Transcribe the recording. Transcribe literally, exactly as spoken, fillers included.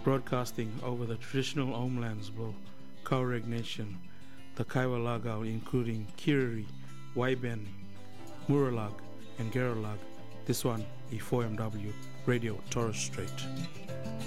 broadcasting over the traditional homelands of Tuareg Nation, the Kaiwa Lagao, including Kiriri, Waiben, Muralag, and Geralag. This one, E four M W Radio Torres Strait.